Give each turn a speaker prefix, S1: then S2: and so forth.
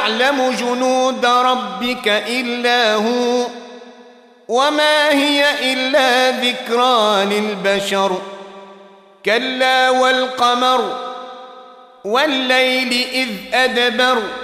S1: يعلم جنود ربك إلا هو وما هي إلا ذكرى للبشر كلا والقمر والليل إذ أدبر